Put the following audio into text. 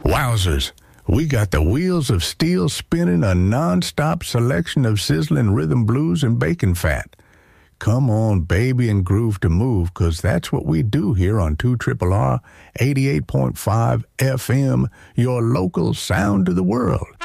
Wowzers, we got the wheels of steel spinning, a non-stop selection of sizzling rhythm blues and bacon fat. Come on, baby, and groove to move, 'cause that's what we do here on 2RRR 88.5 FM, your local sound to the world.